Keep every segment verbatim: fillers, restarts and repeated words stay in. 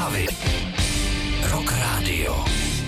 Zprávy. Rock Radio.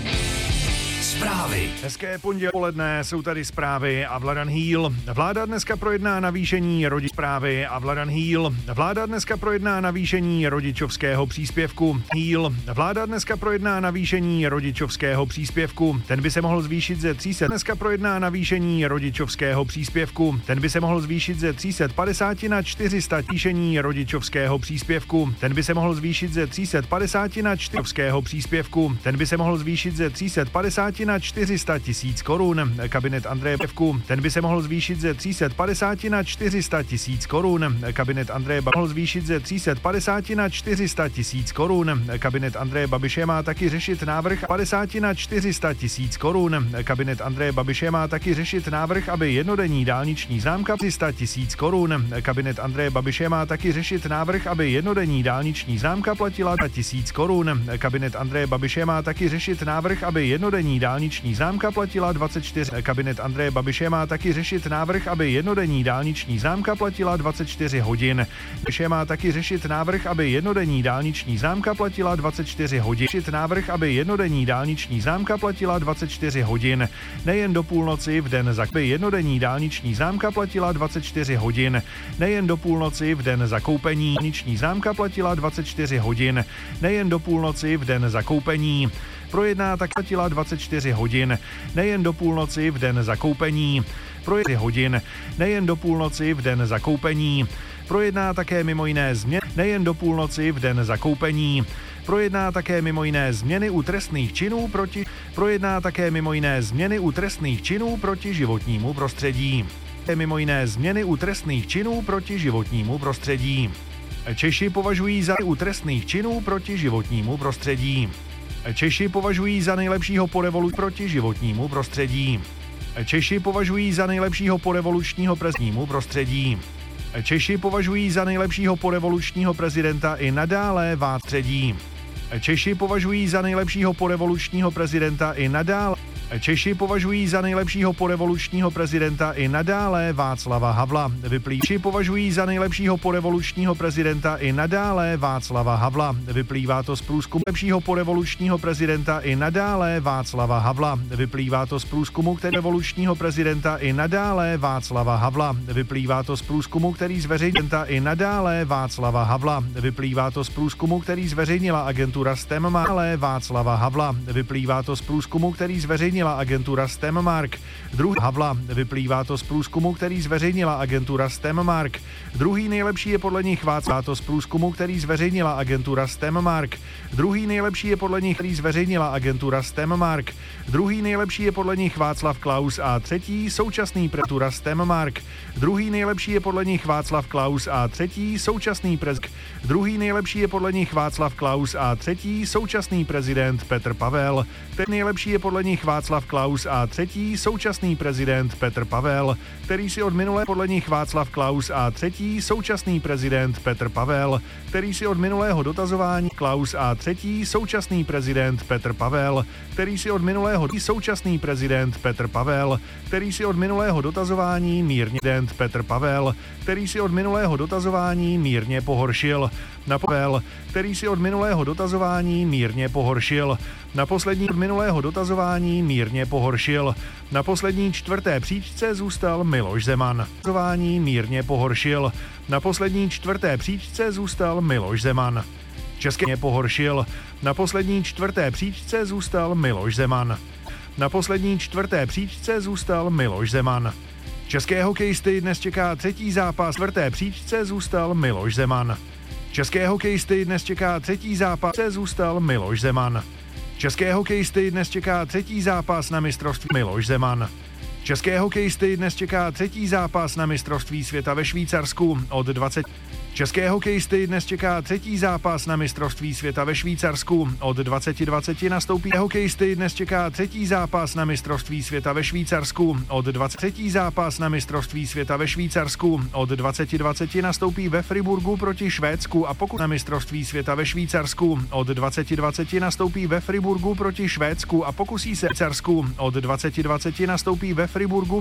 Zprávy. Hezké pondělí poledne, jsou tady zprávy a Vladan Hýl. Vláda dneska projedná navýšení rodi zprávy a Vladan Hýl. Vláda dneska projedná navýšení rodičovského příspěvku. Hýl. Vláda dneska projedná navýšení rodičovského příspěvku. Ten by se mohl zvýšit ze tři sta. Dneska projedná navýšení rodičovského příspěvku. Ten by se mohl zvýšit ze tři sta padesát na čtyři sta. Zvýšení rodičovského příspěvku. Ten by se mohl zvýšit ze tři sta padesát na čtyři příspěvku. Ten by se mohl zvýšit ze tři sta padesát na čtyři sta tisíc korun. Kabinet Andreje Babiše, ten by se mohl zvýšit ze tři sta padesát na čtyři sta tisíc korun. Kabinet Andreje Babiše mohl zvýšit ze tři sta padesát na čtyři sta tisíc korun. Kabinet Andreje Babiše má taky řešit návrh padesát na čtyři sta tisíc korun. Kabinet Andreje Babiše má taky řešit návrh, aby jednodenní dálniční známka tři sta tisíc korun. Kabinet Andreje Babiše má taky řešit návrh, aby jednodenní dálniční známka platila tisíc korun. Kabinet Andreje Babiše má taky řešit návrh, aby jednodenní dálniční známka platila dvacet čtyři. Kabinet Andreje Babiše má taky řešit návrh, aby jednodenní dálniční známka platila dvacet čtyři hodin. Babiše má taky řešit návrh, aby jednodenní dálniční známka platila dvacet čtyři hodin. Řešit návrh, aby jednodenní dálniční známka platila dvacet čtyři hodin. Nejen do půlnoci v den za aby jednodenní dálniční známka platila dvacet čtyři hodin. Nejen do půlnoci v den zakoupení dálniční známka platila dvacet čtyři hodin. Nejen do půlnoci v den zakoupení. Projedná tak platila dvacet čtyři hodin. Nejen do půlnoci v den zakoupení. Projedná hodin. Nejen do půlnoci v den zakoupení. Projedná také mimo jiné změny. Nejen do půlnoci v den zakoupení. Projedná také mimo jiné změny u trestných činů proti. Projedná také mimo jiné změny u trestných činů proti životnímu prostředí. Mimo jiné změny u trestných činů proti životnímu prostředí. Češi považují za u trestných činů proti životnímu prostředí. Češi považují za nejlepšího po revoluci proti životnímu prostředí. Češi považují za nejlepšího po revolučního prezidentnímu prostředí. Češi považují za nejlepšího po revolučního prezidenta i nadále Václav. Češi považují za nejlepšího po revolučního prezidenta i nadále Češi považují za nejlepšího po revolučního prezidenta i nadále Václava Havla. Vyplývá. Češi považují za nejlepšího po revolučního prezidenta i nadále Václava Havla. Vyplývá to z průzkumu lepšího po revolučního prezidenta i nadále Václava Havla. Vyplývá to z průzkumu, který revolučního prezidenta i nadále Václava Havla. Vyplývá to z průzkumu, který zveřejnila i nadále Václava Havla. Vyplývá to z průzkumu, který zveřejnila agentura STEM Václava Havla. Vyplývá to z průzkumu, který zveřejnila agentura STEMmark. Druhý Havla. Vyplývá to z průzkumu, který zveřejnila agentura STEMmark. Druhý nejlepší je podle nich Václav. To z průzkumu, který zveřejnila agentura STEMmark. Druhý nejlepší je podle nich, který zveřejnila agentura STEMmark. Druhý nejlepší je podle nich Václav Klaus a třetí současný pretura STEMmark. Druhý nejlepší je podle nich Václav Klaus a třetí současný prezident. Druhý nejlepší je podle nich Václav Klaus a třetí současný prezident Petr Pavel. Ten nejlepší je podle nich Václav Klaus a třetí současný prezident Petr Pavel, který si od minulé podle nich Václav Klaus a třetí současný prezident Petr Pavel, který si od minulého dotazování Klaus a třetí současný prezident Petr Pavel, který si od minulého současný prezident Petr Pavel, který si od minulého dotazování mírně prezident Petr Pavel, který si od minulého dotazování mírně pohoršil. Na Pavel, který si od minulého dotazování mírně pohoršil. Na poslední od minulého dotazování mírně pohoršil. Na poslední čtvrté příčce zůstal Miloš Zeman. Dotazování mírně pohoršil. Na poslední čtvrté příčce zůstal Miloš Zeman. České pohoršil. Na poslední čtvrté příčce zůstal Miloš Zeman. Na poslední čtvrté příčce zůstal Miloš Zeman. České hokejisty dnes čeká třetí zápas. Čtvrté příčce zůstal Miloš Zeman. České hokejisty dnes čeká třetí zápas. Zůstal Miloš Zeman. České hokejisty dnes čeká třetí zápas na mistrovství Miloš Zeman. České hokejisty dnes čeká třetí zápas na mistrovství světa ve Švýcarsku od dvacet. České hokejisty dnes čeká třetí zápas na mistrovství světa ve Švýcarsku. Od dvacet dvacet nastoupí hokejisty dnes čeká třetí zápas na mistrovství světa ve Švýcarsku. Od dvacet třetí zápas na mistrovství světa ve Švýcarsku. Od dvacet dvacet nastoupí ve Friburgu proti Švédsku a pokud na mistrovství světa ve Švýcarsku. Od dvacet dvacet nastoupí ve Friburgu proti Švédsku a pokusí se Švýcarsku. Od dvacet dvacet nastoupí ve Friburgu